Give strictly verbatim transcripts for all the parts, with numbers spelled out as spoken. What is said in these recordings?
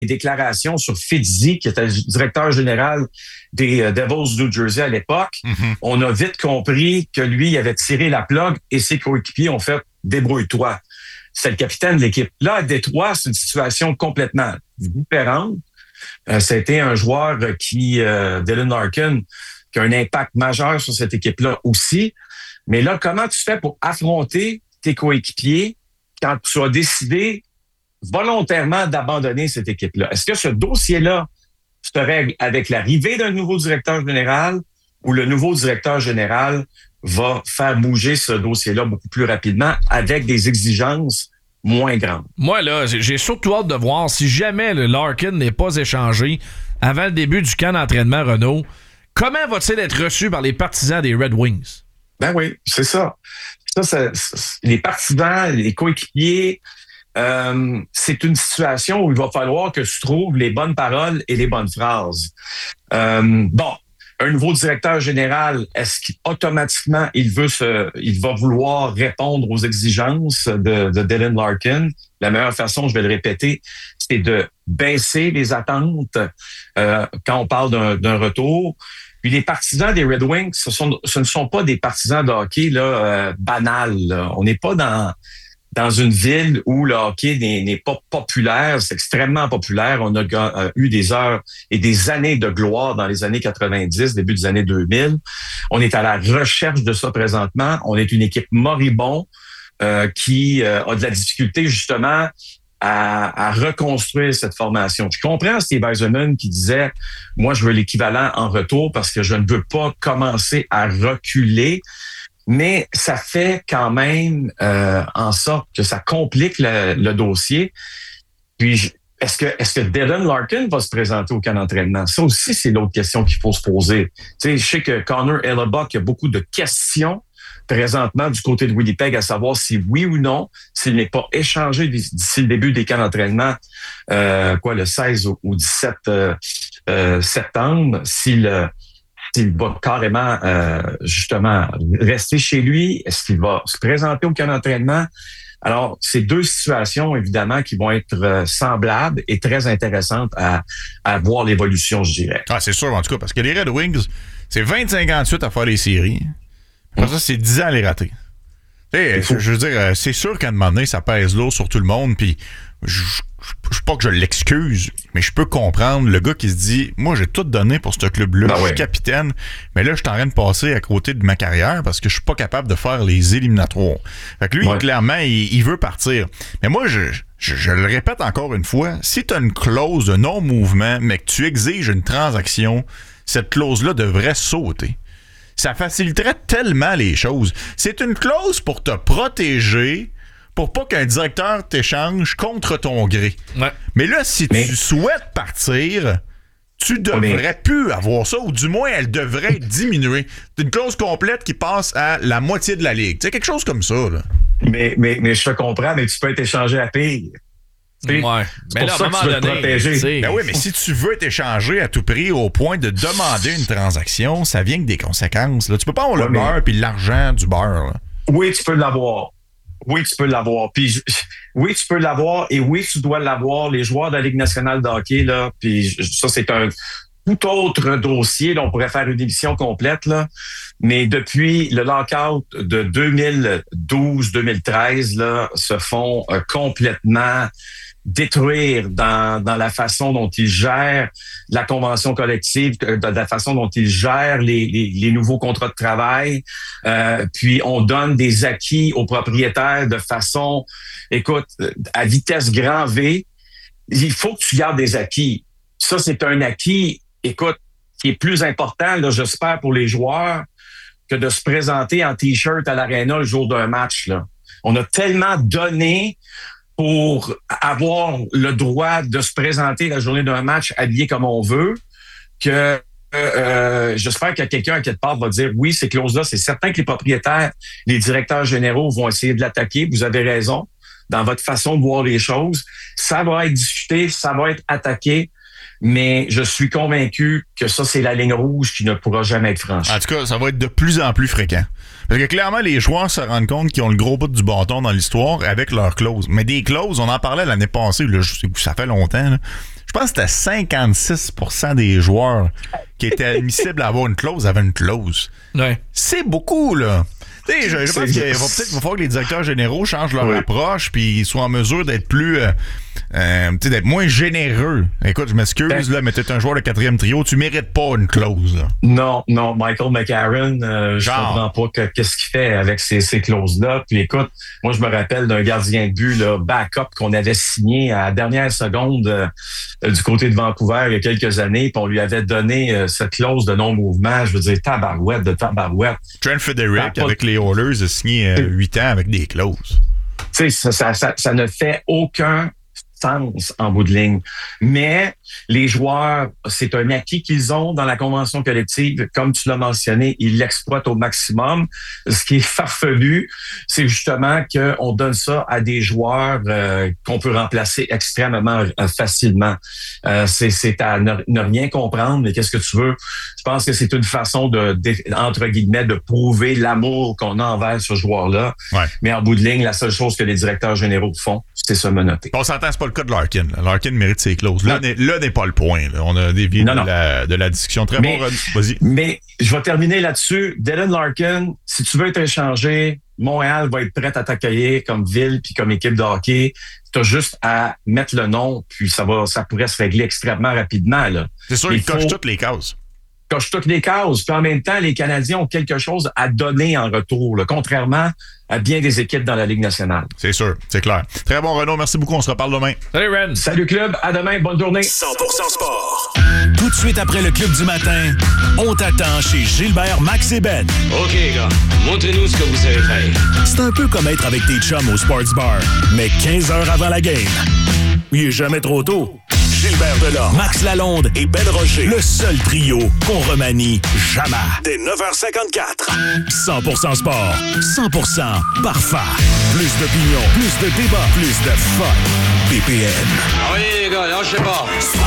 déclarations sur Fitzy, qui était le directeur général des euh, Devils du New Jersey à l'époque, mm-hmm. on a vite compris que lui, il avait tiré la plug et ses coéquipiers ont fait « débrouille-toi ». C'est le capitaine de l'équipe. Là, à Détroit, c'est une situation complètement différente. Euh, ça a été un joueur qui, euh, Dylan Larkin, qui a un impact majeur sur cette équipe-là aussi. Mais là, comment tu fais pour affronter tes coéquipiers quand tu as décidé volontairement d'abandonner cette équipe-là? Est-ce que ce dossier-là se règle avec l'arrivée d'un nouveau directeur général ou le nouveau directeur général va faire bouger ce dossier-là beaucoup plus rapidement avec des exigences moins grandes? Moi, là, j'ai surtout hâte de voir si jamais le Larkin n'est pas échangé avant le début du camp d'entraînement Renaud, comment va-t-il être reçu par les partisans des Red Wings? Ben oui, c'est ça. Ça, ça, ça les partisans, les coéquipiers, euh, c'est une situation où il va falloir que tu trouves les bonnes paroles et les bonnes phrases. Euh, bon, un nouveau directeur général, est-ce qu'automatiquement, il veut se, il va vouloir répondre aux exigences de, de Dylan Larkin? La meilleure façon, je vais le répéter, c'est de baisser les attentes euh, quand on parle d'un, d'un retour. Puis les partisans des Red Wings, ce, sont, ce ne sont pas des partisans de hockey là, euh, banals. Là. On n'est pas dans dans une ville où le hockey n'est, n'est pas populaire. C'est extrêmement populaire. On a euh, eu des heures et des années de gloire dans les années quatre-vingt-dix, début des années deux mille. On est à la recherche de ça présentement. On est une équipe moribond euh, qui euh, a de la difficulté justement À, à reconstruire cette formation. Je comprends Steve Yzerman qui disait « Moi, je veux l'équivalent en retour parce que je ne veux pas commencer à reculer. » Mais ça fait quand même euh, en sorte que ça complique le, le dossier. Puis, est-ce que est-ce que Dylan Larkin va se présenter au camp d'entraînement? Ça aussi, c'est l'autre question qu'il faut se poser. Tu sais, je sais que Connor Hellebuyck, il y a beaucoup de questions présentement du côté de Winnipeg, à savoir si oui ou non, s'il n'est pas échangé d'ici le début des camps d'entraînement, euh, quoi, le seize au dix-sept euh, euh, septembre, s'il, euh, s'il va carrément euh, justement rester chez lui, est-ce qu'il va se présenter au camp d'entraînement? Alors, c'est deux situations, évidemment, qui vont être euh, semblables et très intéressantes à, à voir l'évolution, je dirais. Ah, c'est sûr, en tout cas, parce que les Red Wings, c'est vingt-cinq ans de suite à faire les séries. Pour ça, c'est dix ans à les rater. Hey, je, je veux dire, c'est sûr qu'à un moment donné, ça pèse lourd sur tout le monde, puis je ne sais pas que je l'excuse, mais je peux comprendre le gars qui se dit « Moi, j'ai tout donné pour ce club-là, ben je suis ouais. capitaine, mais là, je suis en train de passer à côté de ma carrière parce que je suis pas capable de faire les éliminatoires. » Fait que lui, ouais. clairement, il, il veut partir. Mais moi, je, je, je le répète encore une fois, si tu as une clause de non-mouvement, mais que tu exiges une transaction, cette clause-là devrait sauter. Ça faciliterait tellement les choses. C'est une clause pour te protéger, pour pas qu'un directeur t'échange contre ton gré. Ouais. Mais là, si mais... tu souhaites partir, tu devrais mais... plus avoir ça, ou du moins, elle devrait diminuer. C'est une clause complète qui passe à la moitié de la ligue. C'est quelque chose comme ça, là. Mais, mais, mais je te comprends, mais tu peux être échangé à pire. Ouais. C'est mais pour là, ça à un que moment tu veux donné, te protéger. Ben oui, mais si tu veux être échangé à tout prix au point de demander une transaction, ça vient avec des conséquences. Là. Tu peux pas avoir ouais, le beurre puis l'argent du beurre. Là. Oui, tu peux l'avoir. Oui, tu peux l'avoir. Puis oui, tu peux l'avoir et oui, tu dois l'avoir. Les joueurs de la Ligue nationale de hockey, là, puis ça, c'est un tout autre dossier. Là, on pourrait faire une émission complète, là. Mais depuis le lockout de deux mille douze deux mille treize, là, se font euh, complètement détruire dans, dans la façon dont ils gèrent la convention collective, de la façon dont ils gèrent les, les, les nouveaux contrats de travail. Euh, puis on donne des acquis aux propriétaires de façon, écoute, à vitesse grand V. Il faut que tu gardes des acquis. Ça, c'est un acquis, écoute, qui est plus important, là, j'espère, pour les joueurs, que de se présenter en T-shirt à l'aréna le jour d'un match, là. On a tellement donné pour avoir le droit de se présenter la journée d'un match habillé comme on veut, que euh, j'espère qu'il y a quelqu'un à quelque part va dire oui, ces clauses-là, c'est certain que les propriétaires, les directeurs généraux vont essayer de l'attaquer. Vous avez raison dans votre façon de voir les choses. Ça va être discuté, ça va être attaqué, mais je suis convaincu que ça, c'est la ligne rouge qui ne pourra jamais être franchie. En tout cas, ça va être de plus en plus fréquent. Parce que clairement, les joueurs se rendent compte qu'ils ont le gros bout du bâton dans l'histoire avec leurs clauses. Mais des clauses, on en parlait l'année passée, là, je sais que ça fait longtemps, là. je pense que c'était cinquante-six pour cent des joueurs qui étaient admissibles à avoir une clause avaient une clause. Ouais. C'est beaucoup, là. Tu sais, je, je pense qu'il va peut-être qu'il va falloir que les directeurs généraux changent leur oui. approche puis soient en mesure d'être plus euh, euh, tu sais, d'être moins généreux. Écoute, je m'excuse, ben, là, mais t'es un joueur de quatrième trio, tu mérites pas une clause, là. Non, non, Michael McCarron, euh, je comprends pas que, qu'est-ce qu'il fait avec ces, ces clauses-là. Puis écoute, moi, je me rappelle d'un gardien de but, là, backup, qu'on avait signé à la dernière seconde euh, du côté de Vancouver il y a quelques années, puis on lui avait donné euh, cette clause de non-mouvement. Je veux dire, tabarouette de tabarouette. Trent Frederick, avec les Oilers, a signé euh, huit ans avec des clauses. Tu sais, ça, ça, ça, ça ne fait aucun sens en bout de ligne. Mais les joueurs, c'est un acquis qu'ils ont dans la convention collective. Comme tu l'as mentionné, ils l'exploitent au maximum. Ce qui est farfelu, c'est justement qu'on donne ça à des joueurs euh, qu'on peut remplacer extrêmement euh, facilement. Euh, c'est, c'est à ne, ne rien comprendre, mais qu'est-ce que tu veux? Je pense que c'est une façon de, de entre guillemets, de prouver l'amour qu'on a envers ce joueur-là. Ouais. Mais en bout de ligne, la seule chose que les directeurs généraux font, c'est se menotter. On s'entend, c'est pas le cas de Larkin. Larkin mérite ses clauses. Là, n'est, là n'est pas le point. Là. On a dévié de la, de la discussion. Très mais, bon, vas-y. Mais je vais terminer là-dessus. Dylan Larkin, si tu veux être échangé, Montréal va être prête à t'accueillir comme ville puis comme équipe de hockey. Tu as juste à mettre le nom, puis ça va, ça pourrait se régler extrêmement rapidement. Là. C'est sûr, il coche toutes les cases. coche toutes les cases. Puis en même temps, les Canadiens ont quelque chose à donner en retour, là, contrairement à bien des équipes dans la Ligue nationale. C'est sûr, c'est clair. Très bon, Renaud. Merci beaucoup. On se reparle demain. Salut, Ren. Salut, club. À demain. Bonne journée. cent pour cent sport. Tout de suite après le Club du matin, on t'attend chez Gilbert, Max et Ben. OK, gars. Montrez-nous ce que vous savez faire. C'est un peu comme être avec tes chums au Sports Bar, mais quinze heures avant la game. Il est jamais trop tôt. Gilbert Delorme, Max Lalonde et Ben Rocher. Le seul trio qu'on remanie jamais. Dès neuf heures cinquante-quatre. cent pour cent sport. cent pour cent parfait. Plus d'opinion, plus de débat, plus de fun. B P M. Ah oui, les gars, lâchez pas.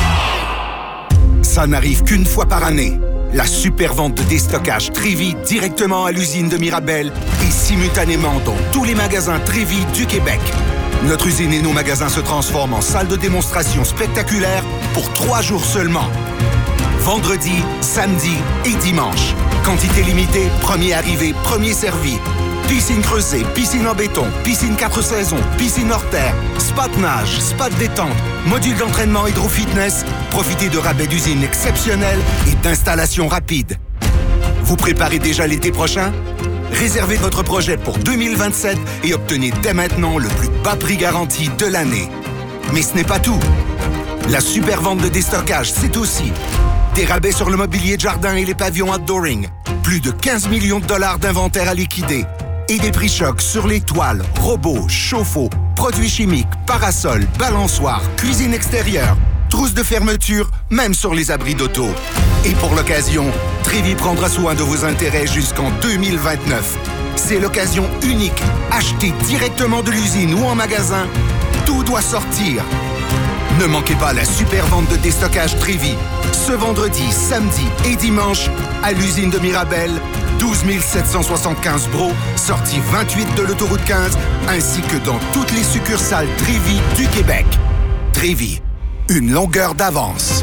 Ça n'arrive qu'une fois par année. La super vente de déstockage Trévi directement à l'usine de Mirabel et simultanément dans tous les magasins Trévi du Québec. Notre usine et nos magasins se transforment en salle de démonstration spectaculaire pour trois jours seulement. Vendredi, samedi et dimanche. Quantité limitée, premier arrivé, premier servi. Piscine creusée, piscine en béton, piscine quatre saisons, piscine hors terre, spa de nage, spa de détente, module d'entraînement hydro-fitness. Profitez de rabais d'usine exceptionnels et d'installations rapides. Vous préparez déjà l'été prochain? Réservez votre projet pour deux mille vingt-sept et obtenez dès maintenant le plus bas prix garanti de l'année. Mais ce n'est pas tout. La super vente de déstockage, c'est aussi des rabais sur le mobilier de jardin et les pavillons outdooring, plus de quinze millions de dollars d'inventaire à liquider et des prix chocs sur les toiles, robots, chauffe-eau, produits chimiques, parasols, balançoires, cuisine extérieure, trousses de fermeture, même sur les abris d'auto. Et pour l'occasion, Trévi prendra soin de vos intérêts jusqu'en deux mille vingt-neuf. C'est l'occasion unique. Achetez directement de l'usine ou en magasin. Tout doit sortir. Ne manquez pas la super vente de déstockage Trévi. Ce vendredi, samedi et dimanche, à l'usine de Mirabel, douze mille sept cent soixante-quinze Bro, sortie vingt-huit de l'autoroute quinze, ainsi que dans toutes les succursales Trévi du Québec. Trévi, une longueur d'avance.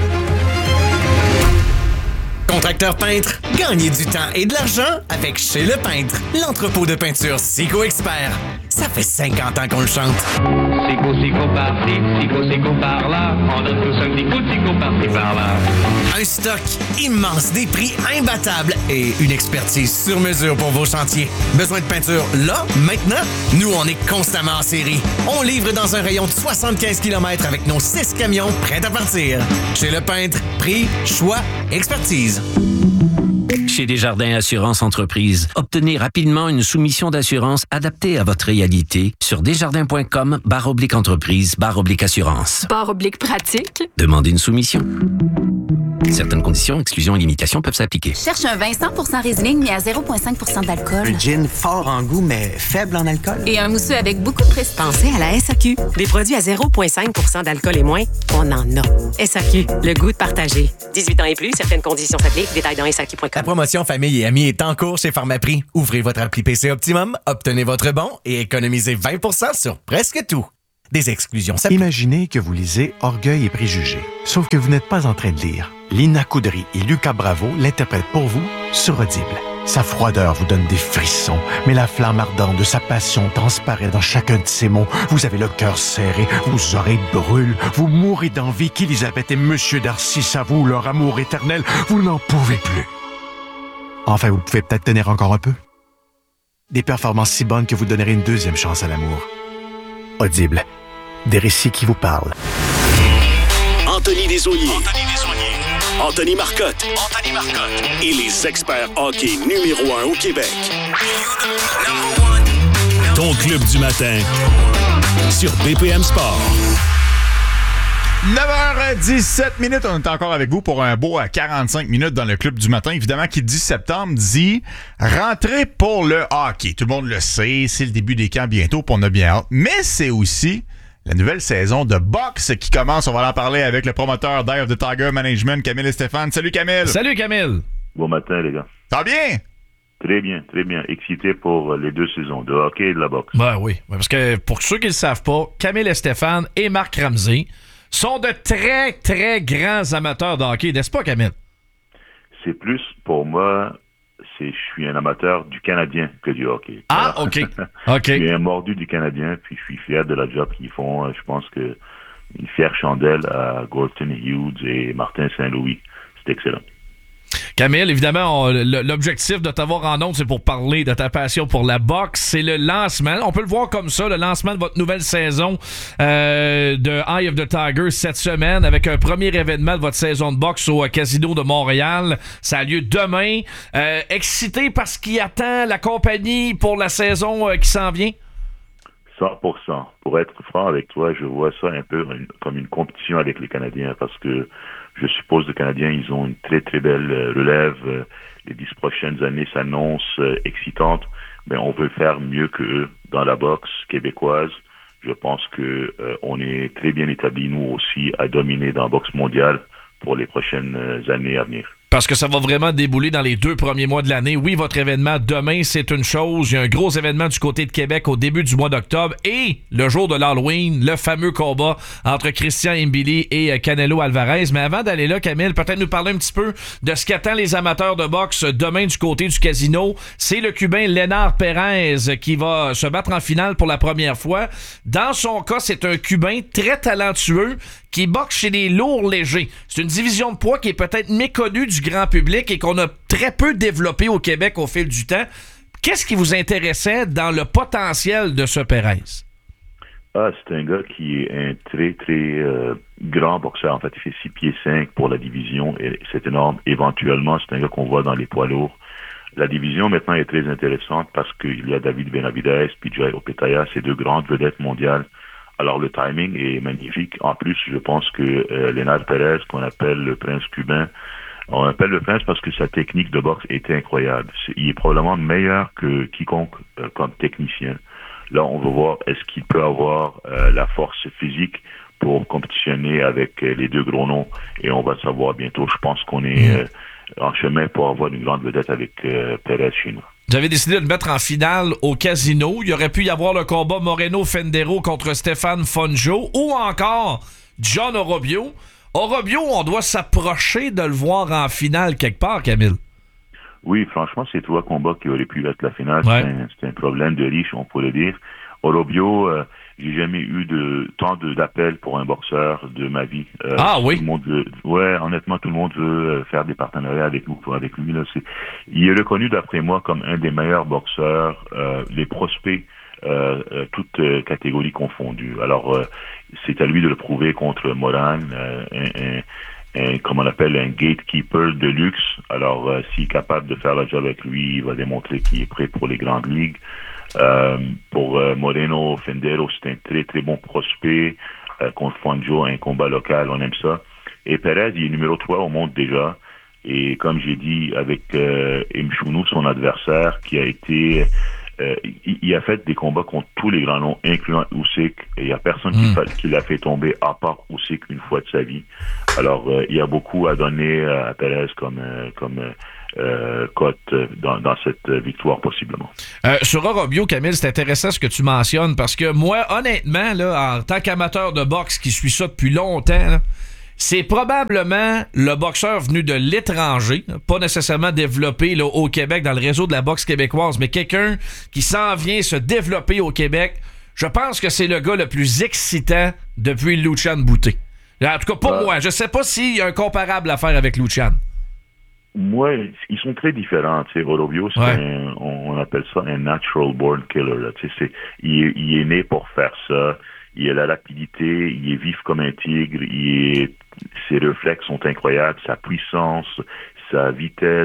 Contracteur peintre, gagnez du temps et de l'argent avec Chez Le Peintre, l'entrepôt de peinture Sico Expert. Ça fait cinquante ans qu'on le chante. Sico, Sico par-ci, Sico, Sico par-là. On donne tous un petit coup de Sico par-ci, par-là. Un stock immense, des prix imbattables et une expertise sur mesure pour vos chantiers. Besoin de peinture là, maintenant? Nous, on est constamment en série. On livre dans un rayon de soixante-quinze kilomètres avec nos six camions prêts à partir. Chez Le Peintre, prix, choix, expertise. Chez Desjardins Assurance Entreprise, obtenez rapidement une soumission d'assurance adaptée à votre réalité sur desjardins.com barre oblique entreprise barre oblique assurance. Barre oblique pratique. Demandez une soumission. Certaines conditions, exclusions et limitations peuvent s'appliquer. Cherche un vin cent pour cent Riesling, mais à zéro virgule cinq pour cent d'alcool. Un gin fort en goût, mais faible en alcool. Et un mousseux avec beaucoup de prestige. Pensez à la S A Q. Des produits à zéro virgule cinq pour cent d'alcool et moins, on en a. S A Q, le goût de partager. dix-huit ans et plus, certaines conditions s'appliquent. Détails dans S A Q point com. La promotion Famille et Amis est en cours chez Pharmaprix. Ouvrez votre appli P C Optimum, obtenez votre bon et économisez vingt pour cent sur presque tout. Des exclusions s'appliquent. Imaginez que vous lisez Orgueil et préjugés, sauf que vous n'êtes pas en train de lire. Lina Coudry et Lucas Bravo l'interprètent pour vous sur Audible. Sa froideur vous donne des frissons, mais la flamme ardente de sa passion transparaît dans chacun de ses mots. Vous avez le cœur serré, vos oreilles brûlent, vous mourrez d'envie qu'Élisabeth et Monsieur Darcy s'avouent leur amour éternel. Vous n'en pouvez plus. Enfin, vous pouvez peut-être tenir encore un peu. Des performances si bonnes que vous donnerez une deuxième chance à l'amour. Audible. Des récits qui vous parlent. Anthony Desaulniers. Anthony Desaulniers. Anthony Marcotte. Anthony Marcotte. Et les experts hockey numéro un au Québec. Ton club du matin sur B P M Sport. neuf heures dix-sept minutes, on est encore avec vous pour un beau à quarante-cinq minutes dans le club du matin. Évidemment, qui dit septembre dit rentrée pour le hockey. Tout le monde le sait, c'est le début des camps bientôt, puis on a bien hâte. Mais c'est aussi la nouvelle saison de boxe qui commence. On va en parler avec le promoteur d'Eye of the Tiger Management, Camille et Stéphane. Salut Camille! Salut Camille! Bon matin les gars. Ça va bien? Très bien, très bien. Excité pour les deux saisons, de hockey et de la boxe. Ben oui, parce que pour ceux qui ne le savent pas, Camille et Stéphane et Marc Ramsey sont de très, très grands amateurs de hockey, n'est-ce pas, Camille? C'est plus, pour moi, c'est je suis un amateur du Canadien que du hockey. Ah, Alors, OK. OK. Je suis un mordu du Canadien, puis je suis fier de la job qu'ils font. Je pense que une fière chandelle à Gorton Hughes et Martin Saint-Louis. C'est excellent. Camille, évidemment, on, l'objectif de t'avoir en ondes, c'est pour parler de ta passion pour la boxe. C'est le lancement, on peut le voir comme ça, le lancement de votre nouvelle saison euh, de Eye of the Tiger cette semaine avec un premier événement de votre saison de boxe au Casino de Montréal. Ça a lieu demain. Euh, excité parce qu'il attend la compagnie pour la saison euh, qui s'en vient? cent pour cent. Pour être franc avec toi, je vois ça un peu une, comme une compétition avec les Canadiens parce que je suppose que les Canadiens, ils ont une très, très belle euh, relève. Euh, les dix prochaines années s'annoncent euh, excitantes. Mais on veut faire mieux qu'eux dans la boxe québécoise. Je pense que euh, on est très bien établis, nous aussi, à dominer dans la boxe mondiale pour les prochaines euh, années à venir. Parce que ça va vraiment débouler dans les deux premiers mois de l'année. Oui, votre événement demain, c'est une chose. Il y a un gros événement du côté de Québec au début du mois d'octobre. Et le jour de l'Halloween, le fameux combat entre Christian Mbili et Canelo Alvarez. Mais avant d'aller là, Camille, peut-être nous parler un petit peu de ce qu'attend les amateurs de boxe demain du côté du casino. C'est le Cubain Lénard Pérez qui va se battre en finale pour la première fois. Dans son cas, c'est un Cubain très talentueux qui boxe chez les lourds légers. C'est une division de poids qui est peut-être méconnue du grand public et qu'on a très peu développé au Québec au fil du temps. Qu'est-ce qui vous intéressait dans le potentiel de ce Pérez? Ah, c'est un gars qui est un très, très euh, grand boxeur. En fait, il fait six pieds cinq pour la division et c'est énorme. Éventuellement, c'est un gars qu'on voit dans les poids lourds. La division, maintenant, est très intéressante parce qu'il y a David Benavidez puis Jai Opetaia, ces deux grandes vedettes mondiales. Alors, le timing est magnifique. En plus, je pense que euh, Lénard Pérez, qu'on appelle le prince cubain, on appelle le prince parce que sa technique de boxe est incroyable. C'est, il est probablement meilleur que quiconque euh, comme technicien. Là, on va voir est-ce qu'il peut avoir euh, la force physique pour compétitionner avec euh, les deux gros noms. Et on va savoir bientôt. Je pense qu'on est euh, en chemin pour avoir une grande vedette avec euh, Pérez chez nous. Vous avez décidé de le mettre en finale au casino. Il y aurait pu y avoir le combat Moreno-Fendero contre Stéphane Fonjo ou encore John Orobio. Orobio, on doit s'approcher de le voir en finale quelque part, Camille. Oui, franchement, c'est trois combats qui auraient pu être la finale. Ouais. C'est, un, c'est un problème de riche, on pourrait dire. Orobio, euh, j'ai jamais eu de tant de, d'appels pour un boxeur de ma vie. Euh, ah oui? Tout le monde veut, ouais, honnêtement, tout le monde veut faire des partenariats avec nous, avec lui. Là, c'est, il est reconnu, d'après moi, comme un des meilleurs boxeurs, euh, les prospects, euh, euh, toutes euh, catégories confondues. Alors, euh, c'est à lui de le prouver contre Moran, euh, un, un Un, comme on appelle, un gatekeeper de luxe. Alors, euh, s'il est capable de faire le job avec lui, il va démontrer qu'il est prêt pour les grandes ligues. Euh, pour euh, Moreno Fendero, c'est un très, très bon prospect. Euh, contre Fonjo, un combat local, on aime ça. Et Pérez, il est numéro trois au monde déjà. Et comme j'ai dit, avec euh, Mchounou, son adversaire, qui a été euh, il, il a fait des combats contre tous les grands noms, incluant Usyk, et il n'y a personne qui, mm. qui l'a fait tomber à part Usyk une fois de sa vie. Alors, euh, il y a beaucoup à donner à Perez comme, euh, comme euh, cote dans, dans cette victoire, possiblement. Euh, sur Arobio, Camille, c'est intéressant ce que tu mentionnes, parce que moi, honnêtement, là, en tant qu'amateur de boxe qui suit ça depuis longtemps, là, c'est probablement le boxeur venu de l'étranger, pas nécessairement développé là, au Québec dans le réseau de la boxe québécoise, mais quelqu'un qui s'en vient se développer au Québec. Je pense que c'est le gars le plus excitant depuis Lucian Boutet. En tout cas, pour euh, moi. Je sais pas s'il y a un comparable à faire avec Lucian. Moi, ils sont très différents. Tu sais, Arobio, c'est ouais. un, on appelle ça un natural born killer. Là. Tu sais, c'est, il, est, il est né pour faire ça. Il a la rapidité, il est vif comme un tigre, il est, ses réflexes sont incroyables, sa puissance, sa vitesse,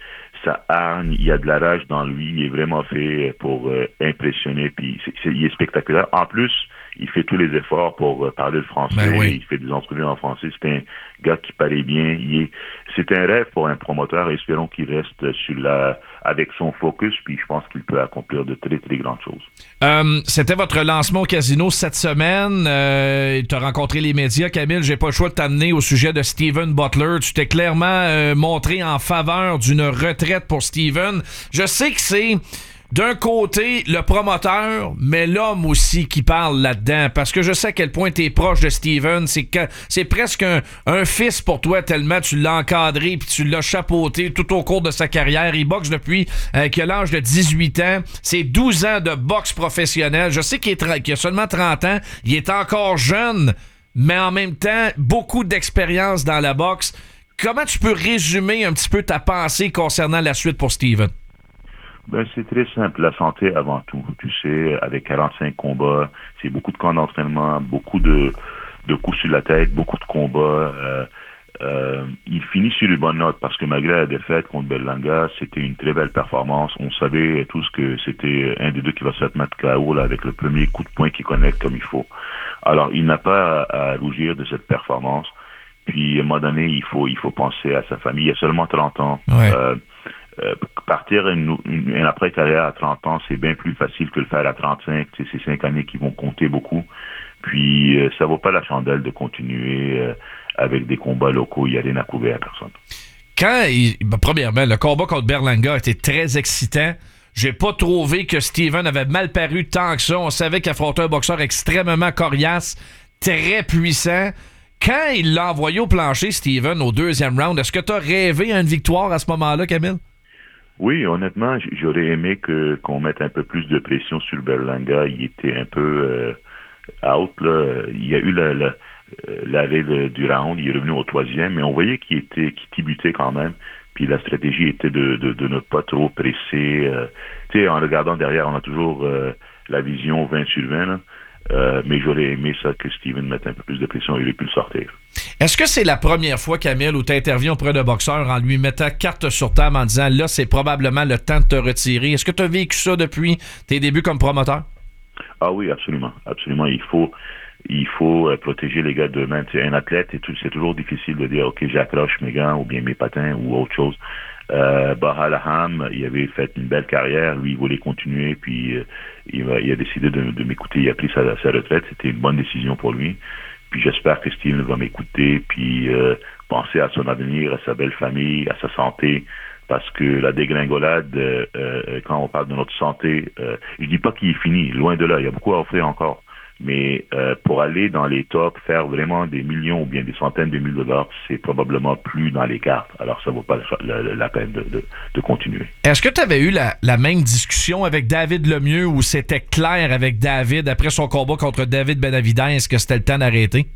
sa hargne, il y a de la rage dans lui, il est vraiment fait pour euh, impressionner, puis c'est, c'est, il est spectaculaire. En plus, il fait tous les efforts pour euh, parler le français, ben oui. il fait des entrevues en français, c'est un gars qui paraît bien, il est, c'est un rêve pour un promoteur, espérons qu'il reste sur la, avec son focus, puis je pense qu'il peut accomplir de très, très grandes choses. Euh, c'était votre lancement au casino cette semaine, euh, tu as rencontré les médias, Camille, j'ai pas le choix de t'amener au sujet de Steven Butler, tu t'es clairement euh, montré en faveur d'une retraite pour Steven. Je sais que c'est d'un côté, le promoteur, mais l'homme aussi qui parle là-dedans. Parce que je sais à quel point tu es proche de Steven. C'est, que, c'est presque un, un fils pour toi, tellement tu l'as encadré puis tu l'as chapeauté tout au cours de sa carrière. Il boxe depuis euh, qu'il a l'âge de dix-huit ans. C'est douze ans de boxe professionnelle. Je sais qu'il, est tra- qu'il a seulement trente ans. Il est encore jeune, mais en même temps, beaucoup d'expérience dans la boxe. Comment tu peux résumer un petit peu ta pensée concernant la suite pour Steven? Ben, c'est très simple. La santé avant tout. Tu sais, avec quarante-cinq combats, c'est beaucoup de camps d'entraînement, beaucoup de, de coups sur la tête, beaucoup de combats. Euh, euh, il finit sur une bonne note parce que malgré la défaite contre Berlanga, c'était une très belle performance. On savait tous que c'était un des deux qui va se mettre K O là, avec le premier coup de poing qui connecte comme il faut. Alors, il n'a pas à, à rougir de cette performance. Puis, à un moment donné, il faut, il faut penser à sa famille. Il a seulement trente ans. Ouais. Euh, Euh, partir une, une, une après-carrière à trente ans, c'est bien plus facile que le faire à trente-cinq. Tu sais, c'est cinq années qui vont compter beaucoup. Puis, euh, ça vaut pas la chandelle de continuer euh, avec des combats locaux. Il n'y a rien à prouver à personne. Quand, il, ben, premièrement, le combat contre Berlanga était très excitant. J'ai pas trouvé que Steven avait mal paru tant que ça. On savait qu'il affrontait un boxeur extrêmement coriace, très puissant. Quand il l'a envoyé au plancher, Steven, au deuxième round, est-ce que tu as rêvé à une victoire à ce moment-là, Camille? Oui, honnêtement, j'aurais aimé que qu'on mette un peu plus de pression sur Berlanga. Il était un peu euh, out, là. Il y a eu la, la, l'arrêt de, du round, il est revenu au troisième, mais on voyait qu'il était qu'il tibutait quand même. Puis la stratégie était de, de, de ne pas trop presser. Euh, tu sais, en regardant derrière, on a toujours euh, la vision vingt sur vingt, là. Euh, mais j'aurais aimé ça que Steven mette un peu plus de pression, il aurait pu le sortir. Est-ce que c'est la première fois, Camille, où tu interviens auprès de boxeur en lui mettant carte sur table en disant là, c'est probablement le temps de te retirer? Est-ce que tu as vécu ça depuis tes débuts comme promoteur? Ah oui, absolument. Absolument. Il faut, il faut euh, protéger les gars d'eux-mêmes. C'est un athlète, c'est, c'est toujours difficile de dire OK, j'accroche mes gants ou bien mes patins ou autre chose. Euh, Bahal Aham, il avait fait une belle carrière, lui il voulait continuer, puis euh, il, a, il a décidé de, de m'écouter, il a pris sa, sa retraite, c'était une bonne décision pour lui, puis j'espère que Steven va m'écouter, puis euh, penser à son avenir, à sa belle famille, à sa santé, parce que la dégringolade, euh, euh, quand on parle de notre santé, euh, je dis pas qu'il est fini, loin de là, il y a beaucoup à offrir encore. Mais euh, pour aller dans les tops, faire vraiment des millions ou bien des centaines de milliers de dollars, c'est probablement plus dans les cartes. Alors, ça ne vaut pas la, la, la peine de, de, de continuer. Est-ce que tu avais eu la, la même discussion avec David Lemieux où c'était clair avec David, après son combat contre David Benavidez, est-ce que c'était le temps d'arrêter?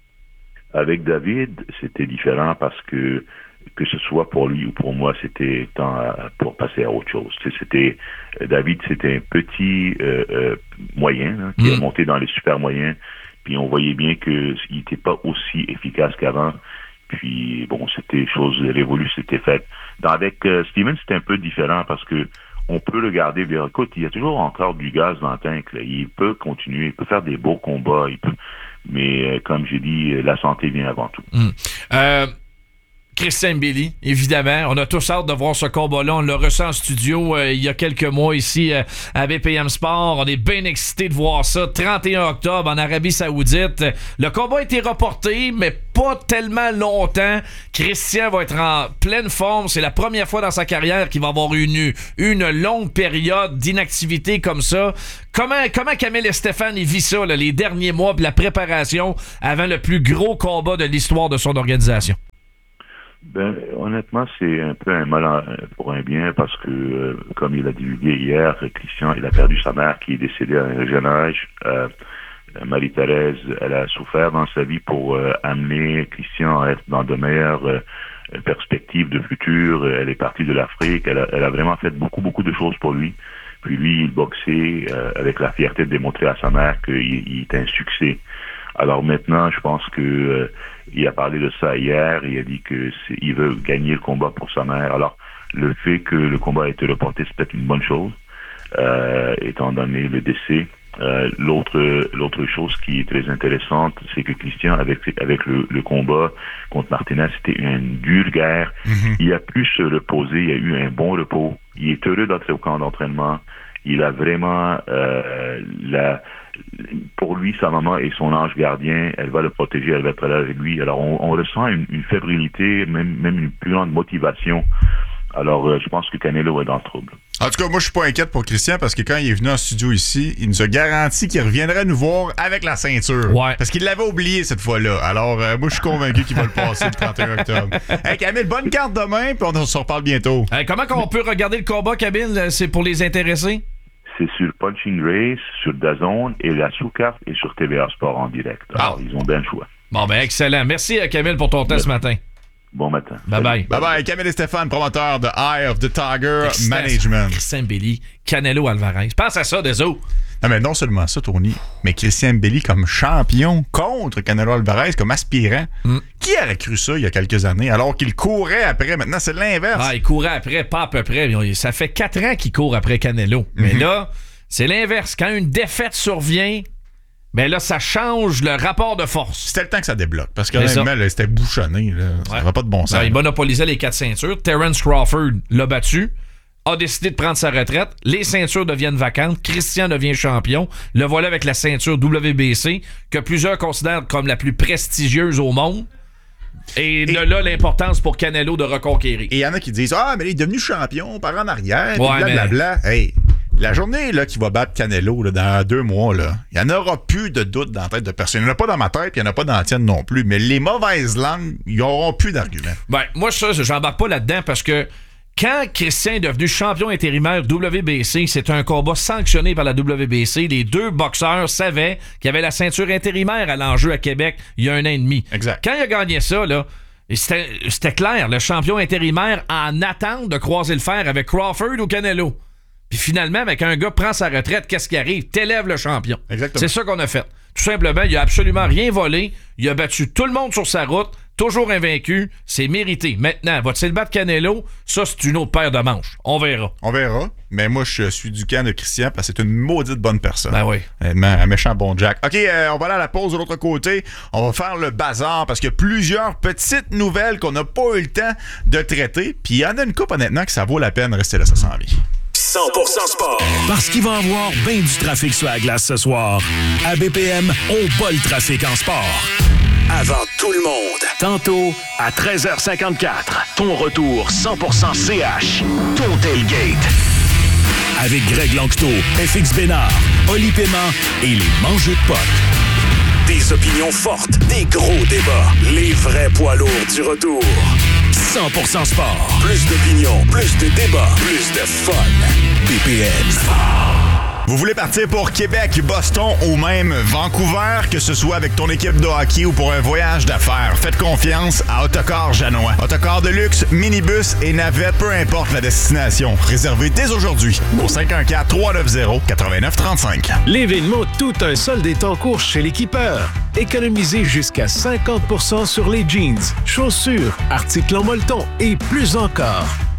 Avec David, c'était différent parce que que ce soit pour lui ou pour moi, c'était temps à, pour passer à autre chose. Tu sais, c'était David, c'était un petit euh, euh, moyen hein, qui mmh. est monté dans les super moyens. Puis on voyait bien que il n'était pas aussi efficace qu'avant. Puis bon, c'était chose révolue, c'était fait. Dans, avec euh, Steven, c'était un peu différent parce que on peut le garder vers. Écoute, il y a toujours encore du gaz dans le tank. Là. Il peut continuer, il peut faire des beaux combats. Il peut, mais euh, comme j'ai dit, la santé vient avant tout. Mmh. Euh... Christian Mbili, évidemment. On a tous hâte de voir ce combat-là. On l'a reçu en studio euh, il y a quelques mois ici euh, à B P M Sport. On est bien excités de voir ça. trente et un octobre en Arabie Saoudite. Le combat a été reporté, mais pas tellement longtemps. Christian va être en pleine forme. C'est la première fois dans sa carrière qu'il va avoir une, une longue période d'inactivité comme ça. Comment, comment Kamel Estefan vit ça, là, les derniers mois de la préparation avant le plus gros combat de l'histoire de son organisation? Ben, honnêtement, c'est un peu un mal pour un bien parce que, euh, comme il a divulgué hier, Christian, il a perdu sa mère qui est décédée à un jeune âge. Euh, Marie-Thérèse, elle a souffert dans sa vie pour euh, amener Christian à être dans de meilleures euh, perspectives de futur. Elle est partie de l'Afrique. Elle a, elle a vraiment fait beaucoup, beaucoup de choses pour lui. Puis lui, il boxait euh, avec la fierté de démontrer à sa mère qu'il il est un succès. Alors maintenant, je pense que euh, il a parlé de ça hier. Il a dit que c'est, il veut gagner le combat pour sa mère. Alors le fait que le combat ait été reporté, c'est peut-être une bonne chose, euh, étant donné le décès. Euh, l'autre l'autre chose qui est très intéressante, c'est que Christian, avec avec le, le combat contre Martinez, c'était une dure guerre. Mm-hmm. Il a pu se reposer. Il a eu un bon repos. Il est heureux d'entrer au camp d'entraînement. Il a vraiment euh, la pour lui, sa maman est son ange gardien. Elle va le protéger, elle va être là avec lui. Alors, on, on ressent une, une fébrilité, même, même une plus grande motivation. Alors, euh, je pense que Canelo est dans le trouble. En tout cas, moi, je suis pas inquiète pour Christian parce que quand il est venu en studio ici, il nous a garanti qu'il reviendrait nous voir avec la ceinture. Ouais. Parce qu'il l'avait oublié cette fois-là. Alors, euh, moi, je suis convaincu qu'il va le passer le trente et un octobre. Hey, Camille, bonne carte demain, puis on se reparle bientôt. Hey, comment on peut regarder le combat, Camille? C'est pour les intéressés? C'est sur Punching Race, sur DAZN et la sous-carte est sur T V A Sport en direct. Alors, ah. ils ont bien le choix. Bon, ben excellent. Merci, Camille, pour ton temps ce matin. Bon matin. Bye-bye. Bye-bye. Camille Estefan, promoteur de Eye of the Tiger Christian, Management. Christian Mbili, Canelo Alvarez. Pense à ça, Deso. Non, mais non seulement ça, Tony, mais Christian Mbili comme champion contre Canelo Alvarez, comme aspirant. Mm. Qui aurait cru ça il y a quelques années, alors qu'il courait après? Maintenant, c'est l'inverse. Ah, il courait après, pas à peu près. Ça fait quatre ans qu'il court après Canelo. Mm-hmm. Mais là, c'est l'inverse. Quand une défaite survient, ben là, ça change le rapport de force. C'était le temps que ça débloque. Parce que honnêtement, là, c'était bouchonné. Là. Ça n'avait ouais. pas de bon sens. Ben, il monopolisait les quatre ceintures. Terence Crawford l'a battu. A décidé de prendre sa retraite. Les ceintures deviennent vacantes. Christian devient champion. Le voilà avec la ceinture W B C, que plusieurs considèrent comme la plus prestigieuse au monde. Et, et de là, l'importance pour Canelo de reconquérir. Et il y en a qui disent « Ah, mais il est devenu champion par en arrière. » Ouais, blablabla. Mais... Hey, la journée là, qui va battre Canelo là, dans deux mois, il n'y en aura plus de doute dans la tête de personne. Il n'y en a pas dans ma tête, il n'y en a pas dans la tienne non plus. Mais les mauvaises langues, ils n'auront plus d'arguments. Ben, moi, ça, j'embarque pas là-dedans parce que quand Christian est devenu champion intérimaire W B C, c'est un combat sanctionné par la W B C. Les deux boxeurs savaient qu'il y avait la ceinture intérimaire à l'enjeu à Québec il y a un an et demi. Exact. Quand il a gagné ça, là, c'était, c'était clair, le champion intérimaire en attente de croiser le fer avec Crawford ou Canelo. Puis finalement, ben, quand un gars prend sa retraite, qu'est-ce qui arrive? T'élèves le champion. Exactement. C'est ça qu'on a fait. Tout simplement, il a absolument rien volé. Il a battu tout le monde sur sa route. Toujours invaincu, c'est mérité. Maintenant, va-t-il battre Canelo? Ça, c'est une autre paire de manches. On verra. On verra. Mais moi, je suis du camp de Christian parce que c'est une maudite bonne personne. Ben oui. Un méchant bon Jack. OK, euh, on va aller à la pause de l'autre côté. On va faire le bazar parce qu'il y a plusieurs petites nouvelles qu'on n'a pas eu le temps de traiter. Puis il y en a une couple, honnêtement, que ça vaut la peine de rester là, ça s'en vient. cent pour cent sport. Parce qu'il va y avoir bien du trafic sur la glace ce soir. À B P M, on bat le trafic en sport. Avant tout le monde. Tantôt, à treize heures cinquante-quatre, ton retour cent pour cent C H, ton tailgate. Avec Greg Lanctot, F X Bénard, Oli Paiement et les mangeux de potes. Des opinions fortes, des gros débats, les vrais poids lourds du retour. cent pour cent sport. Plus d'opinions, plus de débats, plus de fun. B P M. Vous voulez partir pour Québec, Boston ou même Vancouver, que ce soit avec ton équipe de hockey ou pour un voyage d'affaires, faites confiance à Autocar Janois. Autocar de luxe, minibus et navette, peu importe la destination. Réservez dès aujourd'hui au cinq un quatre, trois neuf zéro, neuf neuf trois cinq. L'événement Tout un solde est en cours chez l'équipeur. Économisez jusqu'à cinquante pour cent sur les jeans, chaussures, articles en molleton et plus encore.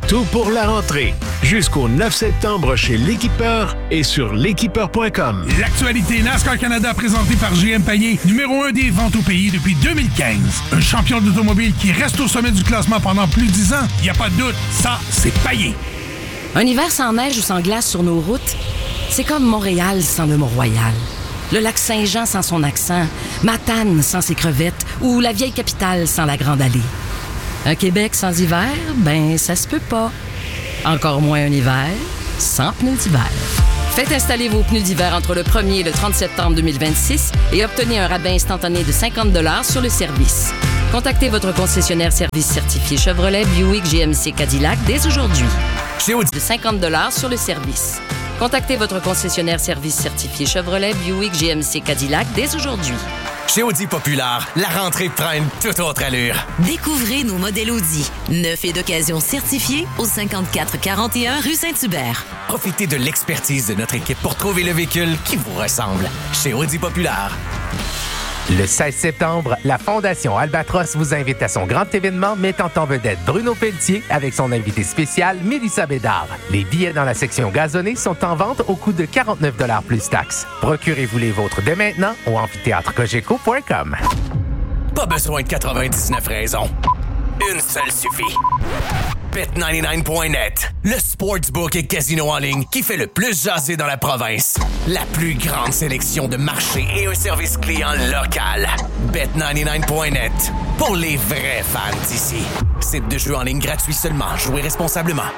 Tout pour la rentrée. Jusqu'au neuf septembre chez l'Équipeur et sur l'équipeur point com. L'actualité NASCAR Canada présentée par J M Payet, numéro un des ventes au pays depuis deux mille quinze. Un champion d'automobile qui reste au sommet du classement pendant plus de dix ans. Il n'y a pas de doute, ça, c'est Payet. Un hiver sans neige ou sans glace sur nos routes, c'est comme Montréal sans le Mont-Royal. Le lac Saint-Jean sans son accent, Matane sans ses crevettes ou la vieille capitale sans la Grande Allée. Un Québec sans hiver, ben ça se peut pas. Encore moins un hiver sans pneus d'hiver. Faites installer vos pneus d'hiver entre le premier et le trente septembre deux mille vingt-six et obtenez un rabais instantané de cinquante dollars sur le service. Contactez votre concessionnaire service certifié Chevrolet, Buick, G M C, Cadillac dès aujourd'hui. Chez Audi, de cinquante dollars sur le service. Contactez votre concessionnaire service certifié Chevrolet, Buick, G M C, Cadillac dès aujourd'hui. Chez Audi Populaire, la rentrée prend une toute autre allure. Découvrez nos modèles Audi, neufs et d'occasion certifiés au cinquante-quatre quarante et un rue Saint-Hubert. Profitez de l'expertise de notre équipe pour trouver le véhicule qui vous ressemble. Chez Audi Populaire. Le seize septembre, la Fondation Albatros vous invite à son grand événement mettant en vedette Bruno Pelletier avec son invité spécial Mélissa Bédard. Les billets dans la section gazonnée sont en vente au coût de quarante-neuf dollars plus taxes. Procurez-vous les vôtres dès maintenant au amphithéâtre cogeco point com. Pas besoin de quatre-vingt-dix-neuf raisons. Une seule suffit. bet quatre-vingt-dix-neuf point net, le sportsbook et casino en ligne qui fait le plus jaser dans la province. La plus grande sélection de marchés et un service client local. bet quatre-vingt-dix-neuf point net, pour les vrais fans d'ici. Site de jeu en ligne gratuit seulement. Jouez responsablement.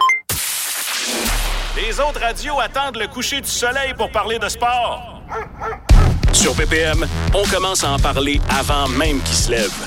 Les autres radios attendent le coucher du soleil pour parler de sport. Sur P P M, on commence à en parler avant même qu'il se lève.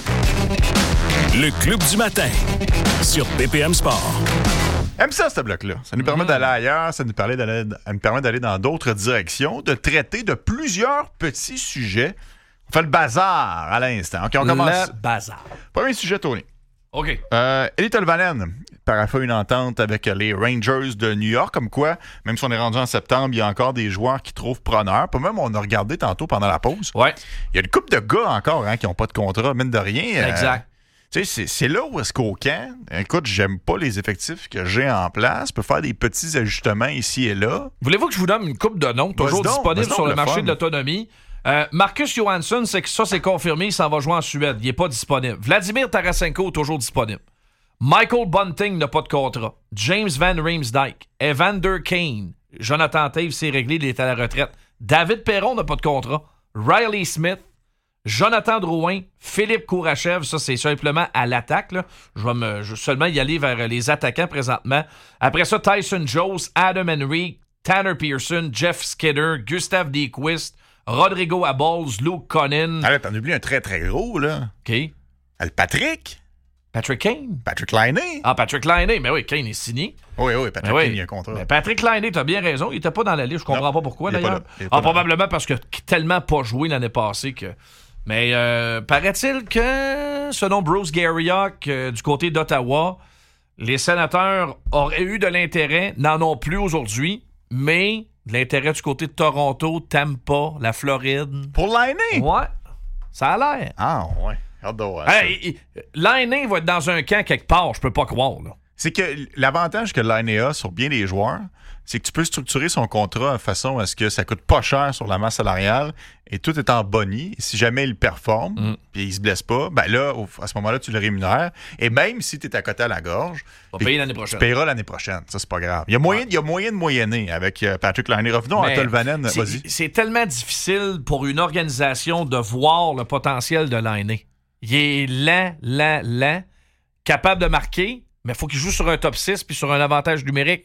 Le Club du matin, sur P P M Sport. Aime ça, ce bloc-là. Ça nous permet mmh. d'aller ailleurs, ça nous permet d'aller, ça nous permet d'aller dans d'autres directions, de traiter de plusieurs petits sujets. On fait le bazar à l'instant. OK, on commence. Le bazar. Premier sujet, Tony. OK. Euh, Eeli Tolvanen parafait une entente avec les Rangers de New York, comme quoi, même si on est rendu en septembre, il y a encore des joueurs qui trouvent preneur. Pas même, on a regardé tantôt pendant la pause. Ouais. Il y a une couple de gars encore hein, qui n'ont pas de contrat, mine de rien. Exact. Euh, tu sais, c'est, c'est là où est-ce qu'au camp, écoute, j'aime pas les effectifs que j'ai en place. Je peux faire des petits ajustements ici et là. Voulez-vous que je vous donne une coupe de noms, toujours donc, disponible sur le, le marché fun. de l'autonomie? Euh, Marcus Johansson, c'est que ça, c'est confirmé, il s'en va jouer en Suède. Il n'est pas disponible. Vladimir Tarasenko, toujours disponible. Michael Bunting n'a pas de contrat. James Van Riemsdyk. Evander Kane. Jonathan Toews, c'est réglé, il est à la retraite. David Perron n'a pas de contrat. Riley Smith. Jonathan Drouin, Philippe Kourachev, ça c'est simplement à l'attaque. Là. Je vais me, je vais seulement y aller vers les attaquants présentement. Après ça, Tyson Jones, Adam Henry, Tanner Pearson, Jeff Skinner, Gustav Nyquist, Rodrigo Abols, Luke Connin. Ah là, t'en oublies un très très gros, là. OK. Le Patrick. Patrick Kane. Patrick Laine. Ah, Patrick Laine. Mais oui, Kane est signé. Oui, oui, Patrick oui. Kane, il y a un contrat. Mais Patrick Laine, t'as bien raison. Il était pas dans la liste. Je comprends non, pas pourquoi, d'ailleurs. Pas ah, probablement parce que tellement pas joué l'année passée que... Mais euh, paraît-il que, selon Bruce Garriock, euh, du côté d'Ottawa, les sénateurs auraient eu de l'intérêt, n'en ont plus aujourd'hui, mais de l'intérêt du côté de Toronto, Tampa, la Floride. Pour Laine? Ouais, ça a l'air. Ah, ouais. Hâte de voir. Hey, Laine va être dans un camp quelque part, je peux pas croire, là. C'est que l'avantage que Laine a sur bien des joueurs, c'est que tu peux structurer son contrat de façon à ce que ça coûte pas cher sur la masse salariale et tout est en boni. Et si jamais il performe mm. puis il se blesse pas, ben là, à ce moment-là, tu le rémunères. Et même si tu es à côté à la gorge, tu vas payer l'année prochaine. Tu payeras l'année prochaine. Ça, c'est pas grave. Il y a moyen, ouais. il y a moyen de moyenner avec Patrick Laine. Revenons Mais à Tolvanen. C'est, vas-y. C'est tellement difficile pour une organisation de voir le potentiel de Laine. Il est lent, lent, lent, capable de marquer, mais il faut qu'il joue sur un top six puis sur un avantage numérique.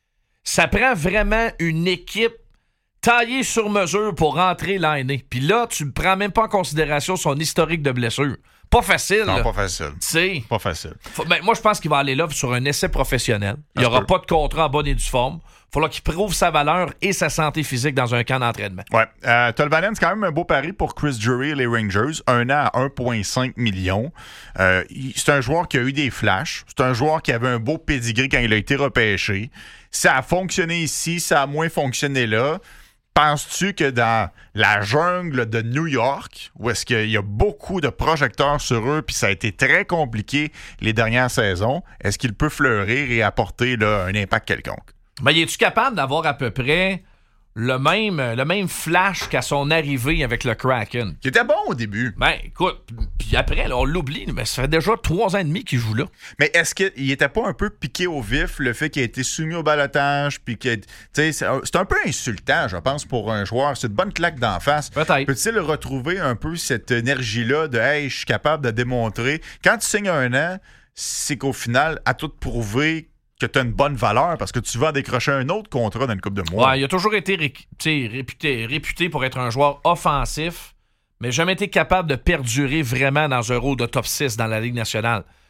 Ça prend vraiment une équipe taillée sur mesure pour rentrer Laine. Puis là, tu ne prends même pas en considération son historique de blessure. Pas facile. Non, là. pas facile. T'sais, pas facile. Faut, ben, moi, je pense qu'il va aller là sur un essai professionnel. Il n'y aura peut. pas de contrat en bonne et due forme. Il faudra qu'il prouve sa valeur et sa santé physique dans un camp d'entraînement. Ouais. Euh, Tolvanen, c'est quand même un beau pari pour Chris Drury et les Rangers. Un an à un virgule cinq million. Euh, c'est un joueur qui a eu des flashs. C'est un joueur qui avait un beau pedigree quand il a été repêché. Ça a fonctionné ici, ça a moins fonctionné là. penses-tu que dans la jungle de New York, où est-ce qu'il y a beaucoup de projecteurs sur eux, puis ça a été très compliqué les dernières saisons, est-ce qu'il peut fleurir et apporter là, un impact quelconque? Ben, es-tu capable d'avoir à peu près le même, le même flash qu'à son arrivée avec le Kraken? Qui était bon au début. Ben, écoute, puis après, là, on l'oublie, mais ça fait déjà trois ans et demi qu'il joue là. Mais est-ce qu'il était pas un peu piqué au vif, le fait qu'il a été soumis au balotage, puis que, tu sais, c'est, c'est un peu insultant, je pense, pour un joueur. C'est une bonne claque d'en face. Peut-être. Peut-il retrouver un peu cette énergie-là de « Hey, je suis capable de démontrer ». Quand tu signes un an, c'est qu'au final, à tout prouver que tu as une bonne valeur parce que tu vas décrocher un autre contrat dans une couple de mois. Ouais, il a toujours été ré- réputé, réputé pour être un joueur offensif, mais jamais été capable de perdurer vraiment dans un rôle de top six dans la Ligue nationale.